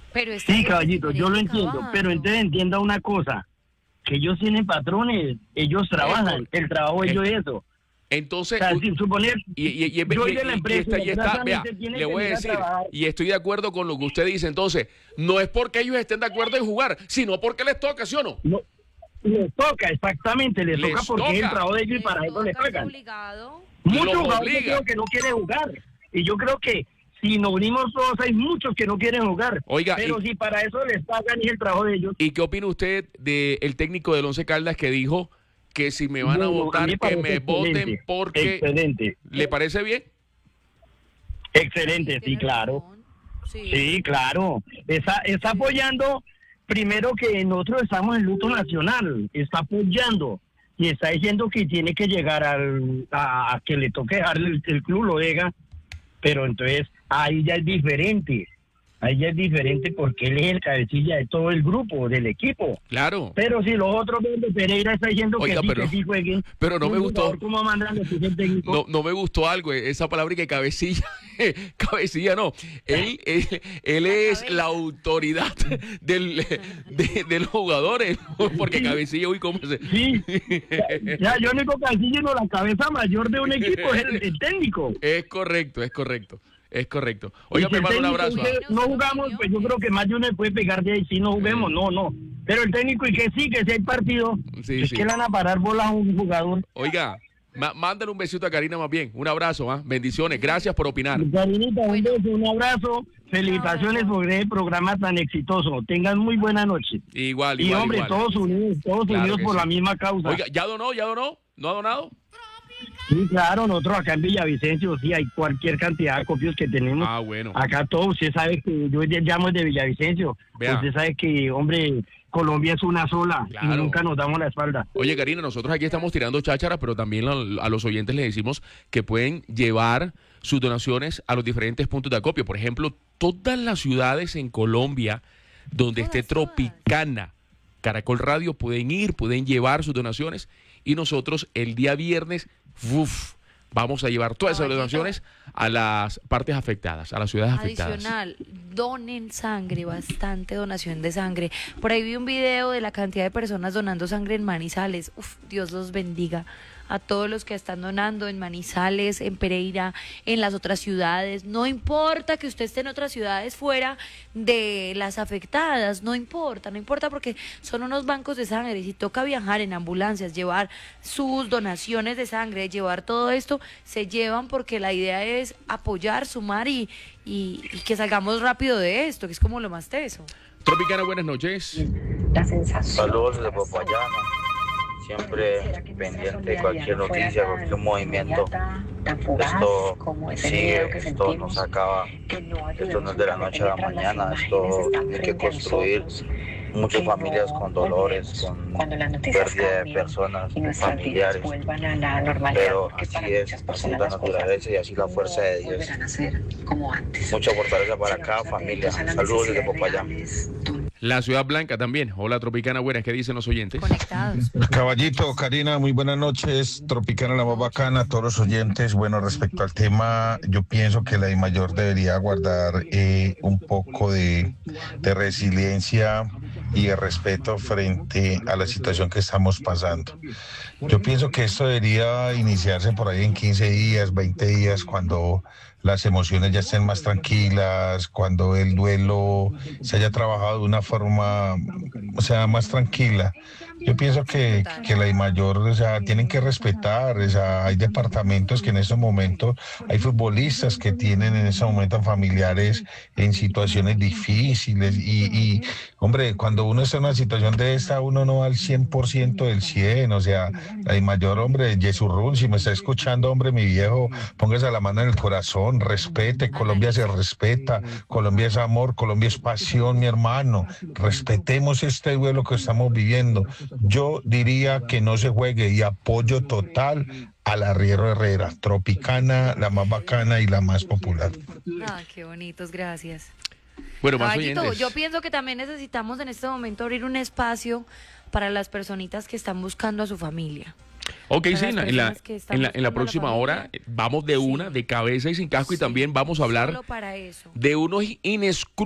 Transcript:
Pero Sí, caballito, yo lo entiendo, pero entonces entienda una cosa, que ellos tienen patrones, ellos trabajan, el trabajo de ellos es eso. Entonces, O sea, sin suponer, yo soy de la y empresa, está, vea, tiene le que voy a venir decir, trabajar. y estoy de acuerdo con lo que usted dice, entonces, no es porque ellos estén de acuerdo en jugar, sino porque les toca, ¿sí o no? No, les toca, exactamente, les toca porque es el trabajo de ellos y para eso les pagan. Obligado. Muchos Los jugadores obliga. creo que no quieren jugar, y yo creo que si nos unimos todos hay muchos que no quieren jugar. Oiga, pero si para eso les pagan y es el trabajo de ellos. ¿Y qué opina usted del técnico del Once Caldas que dijo que si me van a Bueno, votar, mí que parece me voten excelente, porque... excelente. ¿Le parece bien? Excelente, sí, claro. Sí, claro. Está apoyando, primero que nosotros estamos en luto nacional, está apoyando y está diciendo que tiene que llegar a que le toque dejar el club, lo deja, pero entonces ahí ya es diferente. Ahí ya es diferente porque él es el cabecilla de todo el grupo, del equipo. Claro. Pero si los otros ven de Pereira está diciendo Oiga, que sí jueguen. pero no me gustó. ¿Cómo mandan los técnico? No me gustó algo, esa palabra y que cabecilla, cabecilla no. Él es la autoridad de los jugadores, porque cabecilla, uy, ¿cómo se...? Sí, ya yo único cabecilla, no, la cabeza mayor de un equipo es el técnico. Es correcto. Oiga, Y si me mando un técnico abrazo. dice, no jugamos, pues yo creo que más de uno puede pegar de ahí, si no juguemos, no. Pero el técnico, y que sí, que si hay partido, Sí, es sí. que le van a parar bolas a un jugador. Oiga, mándale un besito a Karina más bien, un abrazo, bendiciones, gracias por opinar. Karinita, un beso, un abrazo, felicitaciones por el programa tan exitoso. Tengan muy buena noche. Igual. Y hombre, igual. todos unidos Claro que por sí. la misma causa. Oiga, ¿ya donó? ¿No ha donado? Sí, claro, nosotros acá en Villavicencio, sí, hay cualquier cantidad de copios que tenemos. Ah, bueno. Acá todos, usted sabe que yo llamo de Villavicencio. Vea. Usted sabe que, hombre, Colombia es una sola Claro. y nunca nos damos la espalda. Oye, Karina, nosotros aquí estamos tirando cháchara, pero también a los oyentes les decimos que pueden llevar sus donaciones a los diferentes puntos de acopio. Por ejemplo, todas las ciudades en Colombia donde esté Tropicana, Caracol Radio, pueden ir, pueden llevar sus donaciones y nosotros el día viernes, vamos a llevar todas esas donaciones a las partes afectadas, a las ciudades afectadas. Adicional, donen sangre, bastante donación de sangre. Por ahí vi un video de la cantidad de personas donando sangre en Manizales. Dios los bendiga a todos los que están donando en Manizales, en Pereira, en las otras ciudades. No importa que usted esté en otras ciudades fuera de las afectadas, no importa porque son unos bancos de sangre. Si toca viajar en ambulancias, llevar sus donaciones de sangre, llevar todo esto, se llevan porque la idea es apoyar, sumar y que salgamos rápido de esto, que es como lo más teso. Tropicana, buenas noches. La sensación. Saludos desde Popayán. Siempre pendiente de cualquier noticia, cualquier movimiento. Esto sigue, esto no se acaba, esto no es de la noche a la mañana, esto tiene que construir muchas familias con dolores, con pérdida de personas, familiares, pero así es la naturaleza y así la fuerza de Dios. Mucha fortaleza para cada familia. Saludos desde Popayán. La Ciudad Blanca también. Hola, Tropicana, buenas. ¿Qué dicen los oyentes? Conectados. Caballito, Karina, muy buenas noches. Tropicana, la más bacana, todos los oyentes. Bueno, respecto al tema, yo pienso que la DIMAYOR debería guardar un poco de resiliencia y de respeto frente a la situación que estamos pasando. Yo pienso que esto debería iniciarse por ahí en 15 días, 20 días, cuando las emociones ya estén más tranquilas, cuando el duelo se haya trabajado de una forma, o sea, más tranquila. Yo pienso que la DIMAYOR, o sea, tienen que respetar, o sea, hay departamentos que en estos momentos, hay futbolistas que tienen en estos momentos familiares en situaciones difíciles y hombre, cuando uno está en una situación de esta, uno no va al 100% del 100, o sea, la DIMAYOR, hombre, Yesurrún, si me está escuchando, hombre, mi viejo, póngase la mano en el corazón, respete, Colombia se respeta, Colombia es amor, Colombia es pasión, mi hermano, respetemos este duelo que estamos viviendo. Yo diría que no se juegue y apoyo total al Arriero Herrera, Tropicana, la más bacana y la más popular. Qué bonitos, gracias. Bueno, más Caballito, oyentes. yo pienso que también necesitamos en este momento abrir un espacio para las personitas que están buscando a su familia. Ok, Para sí, las en personas que están la buscando a la próxima familia. hora vamos de una, de cabeza y sin casco, y también vamos a hablar Solo para eso. de unos inescrutables